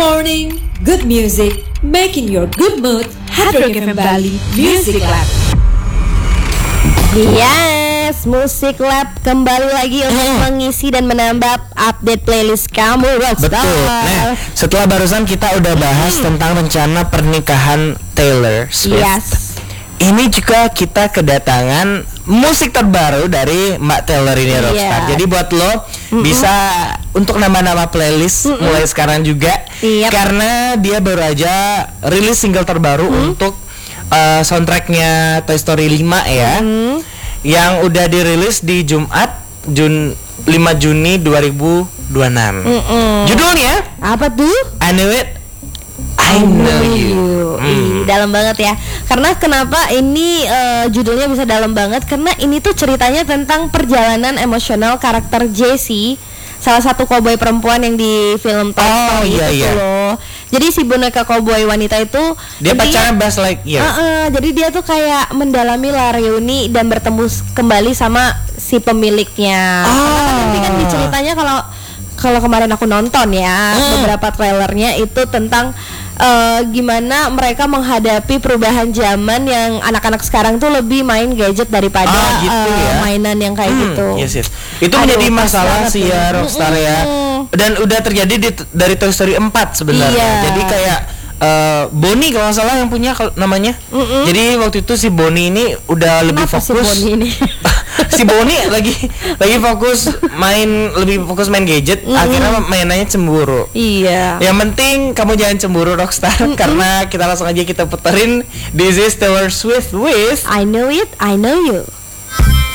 morning, good music, making your good mood. Hard Rock FM Bali Music Lab. Yes, Musik Lab kembali lagi untuk mengisi dan menambah update playlist kamu, Rockstar. Betul. Nah, setelah barusan kita udah bahas tentang rencana pernikahan Taylor Swift. Yes. Ini juga kita kedatangan musik terbaru dari Mbak Taylor ini, Rockstar. Jadi buat lo bisa untuk nama-nama playlist mulai sekarang juga. Karena dia baru aja rilis single terbaru untuk soundtracknya Toy Story 5 ya. Yang udah dirilis di Jumat 5 Juni 2026. Judulnya Apa tuh? I Knew It, I Know You. Dalam banget ya. Karena kenapa ini judulnya bisa dalam banget? Karena ini tuh ceritanya tentang perjalanan emosional karakter Jessie, salah satu koboi perempuan yang di film Toy Story itu loh. Jadi si boneka koboi wanita itu dia pacarnya Buzz Lightyear. Jadi dia tuh kayak mendalami La Reuni dan bertemu kembali sama si pemiliknya. Karena kan nanti kan ceritanya kalau kemarin aku nonton ya beberapa trailernya itu tentang gimana mereka menghadapi perubahan zaman yang anak-anak sekarang tuh lebih main gadget daripada mainan yang kayak gitu. Yes. Itu menjadi masalah sih ya Rockstar ya. Dan udah terjadi dari Toy Story 4 sebenarnya. Jadi kayak Bonnie kalau nggak salah yang punya namanya. Jadi waktu itu si Bonnie ini udah lebih fokus. Si Bonnie ini? Si Bonnie lagi lebih fokus main gadget. Akhirnya mainannya cemburu. Iya. Yang penting kamu jangan cemburu, Rockstar. Karena kita langsung aja kita puterin This is Taylor Swift with I Know It, I Know You.